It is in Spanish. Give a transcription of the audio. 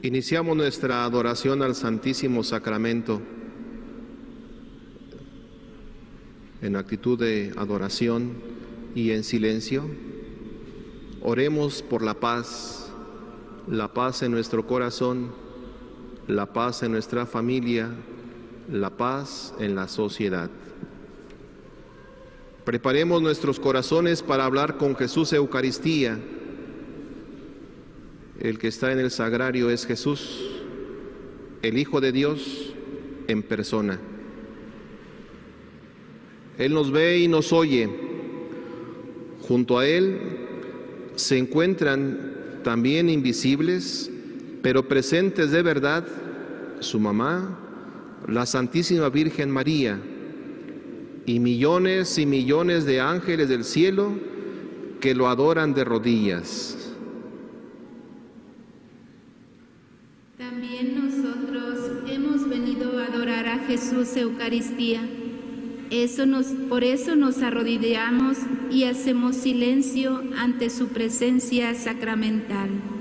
Iniciamos nuestra adoración al Santísimo Sacramento en actitud de adoración y en silencio. Oremos por la paz en nuestro corazón, la paz en nuestra familia, la paz en la sociedad. Preparemos nuestros corazones para hablar con Jesús Eucaristía. El que está en el sagrario es Jesús, el Hijo de Dios en persona. Él nos ve y nos oye. Junto a Él se encuentran también invisibles, pero presentes de verdad, su mamá, la Santísima Virgen María, y millones de ángeles del cielo que lo adoran de rodillas. También nosotros hemos venido a adorar a Jesús Eucaristía. Por eso nos arrodillamos y hacemos silencio ante su presencia sacramental.